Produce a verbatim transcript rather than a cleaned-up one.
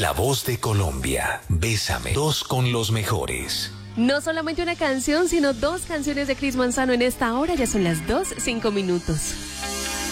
La voz de Colombia. Bésame. Dos con los mejores. No solamente una canción, sino dos canciones de Cris Manzano en esta hora. Ya son las dos, cinco minutos.